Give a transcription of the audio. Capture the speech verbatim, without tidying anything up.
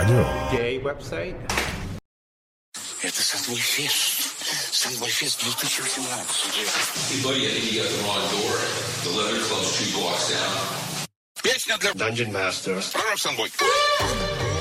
радио. Gay website. Это Сандвальфест. Сандвальфест две тысячи восемнадцать. Hey, buddy, I think you got the wrong door. The Leather Club's two blocks down. Песня для Dungeon Master. Пророк Санбой.